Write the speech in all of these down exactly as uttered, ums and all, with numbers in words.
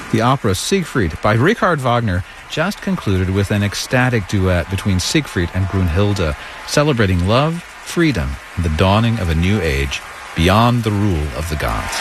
The opera Siegfried by Richard Wagner just concluded with an ecstatic duet between Siegfried and Brunhilde, celebrating love, freedom, and the dawning of a new age beyond the rule of the gods.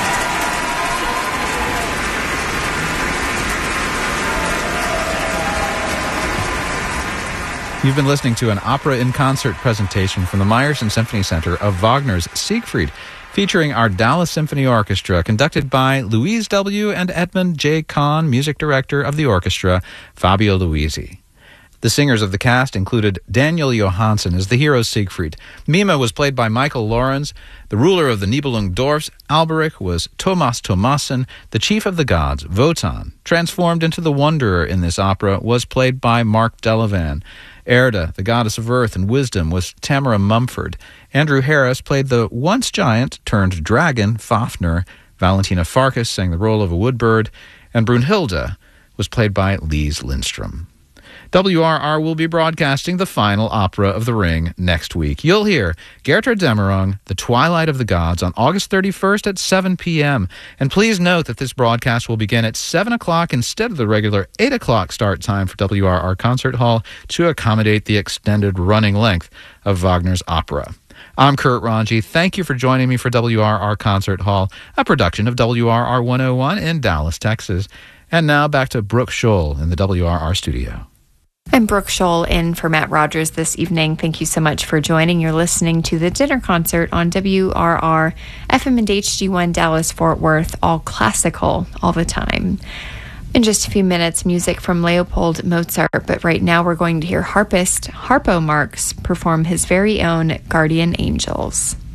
You've been listening to an Opera in Concert presentation from the Meyerson Symphony Center of Wagner's Siegfried, featuring our Dallas Symphony Orchestra, conducted by Louise W. and Edmund J. Kahn, music director of the orchestra, Fabio Luisi. The singers of the cast included Daniel Johansson as the hero Siegfried. Mima was played by Michael Lorenz. The ruler of the Nibelung-Dorfs, Alberich, was Thomas Thomassen. The chief of the gods, Wotan, transformed into the Wanderer in this opera, was played by Mark Delavan. Erda, the goddess of earth and wisdom, was Tamara Mumford. Andrew Harris played the once giant turned dragon, Fafnir. Valentina Farkas sang the role of a woodbird. And Brunhilde was played by Lise Lindstrom. W R R will be broadcasting the final opera of The Ring next week. You'll hear Gertrude Demerung, The Twilight of the Gods, on August thirty-first at seven p.m. And please note that this broadcast will begin at seven o'clock instead of the regular eight o'clock start time for W R R Concert Hall to accommodate the extended running length of Wagner's opera. I'm Kurt Ranji. Thank you for joining me for W R R Concert Hall, a production of W R R one oh one in Dallas, Texas. And now back to Brooke Scholl in the W R R studio. I'm Brooke Scholl in for Matt Rogers this evening. Thank you so much for joining. You're listening to the Dinner Concert on W R R, F M and H D one Dallas Fort Worth, all classical all the time. In just a few minutes, music from Leopold Mozart, but right now we're going to hear harpist Harpo Marx perform his very own Guardian Angels.